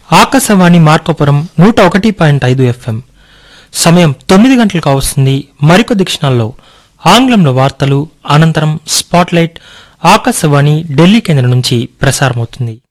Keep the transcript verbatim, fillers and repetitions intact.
ఆకాశవాణి మార్కాపురం నూట ఒకటి పాయింట్ ఐదు ఎఫ్ఎం. సమయం తొమ్మిది గంటలకు కావస్తుంది. మరికొద్ది క్షణాల్లో ఆంగ్లంలో వార్తలు, అనంతరం స్పాట్లైట్ ఆకాశవాణి ఢిల్లీ కేంద్రం నుంచి ప్రసారమవుతుంది.